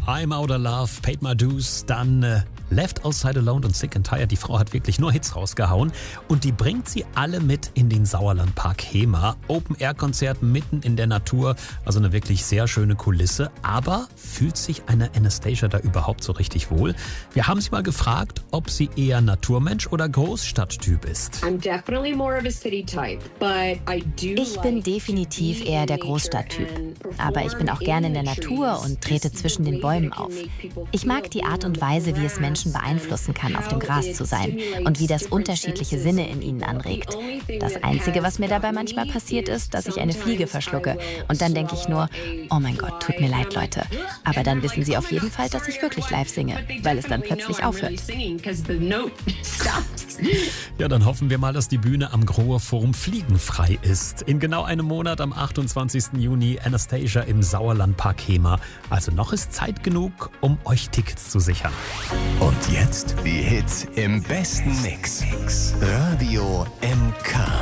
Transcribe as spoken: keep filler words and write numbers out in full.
I'm Outta Love, Paid My Dues, dann äh, Left Outside Alone und Sick and Tired. Die Frau hat wirklich nur Hits rausgehauen und die bringt sie alle mit in den Sauerlandpark Hemer. Open-Air-Konzert mitten in der Natur, also eine wirklich sehr schöne Kulisse. Aber fühlt sich eine Anastacia da überhaupt so richtig wohl? Wir haben sie mal gefragt, ob sie eher Naturmensch oder Großstadttyp ist. Ich bin definitiv eher der Großstadttyp. Aber ich bin auch gerne in der Natur und trete zwischen den Bäumen auf. Ich mag die Art und Weise, wie es Menschen beeinflussen kann, auf dem Gras zu sein und wie das unterschiedliche Sinne in ihnen anregt. Das Einzige, was mir dabei manchmal passiert, ist, dass ich eine Fliege verschlucke. Und dann denke ich nur, oh mein Gott, tut mir leid, Leute. Aber dann wissen sie auf jeden Fall, dass ich wirklich live singe, weil es dann plötzlich aufhört. Ja, dann hoffen wir mal, dass die Bühne am Grohe Forum fliegenfrei ist. In genau einem Monat, am achtundzwanzigsten Juni, Anastacia im Sauerlandpark Hemer. Also noch ist Zeit genug, um euch Tickets zu sichern. Und jetzt die Hits im besten Mix. Radio M K.